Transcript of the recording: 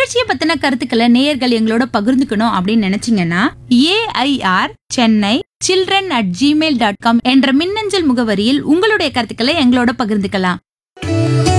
நிகழ்ச்சியை பத்தின கருத்துக்களை நேயர்கள் எங்களோட பகிர்ந்துக்கணும் அப்படின்னு நினைச்சீங்கன்னா AIR@chennai.children@gmail.com என்ற மின்னஞ்சல் முகவரியில் உங்களுடைய கருத்துக்களை எங்களோட பகிர்ந்துக்கலாம்.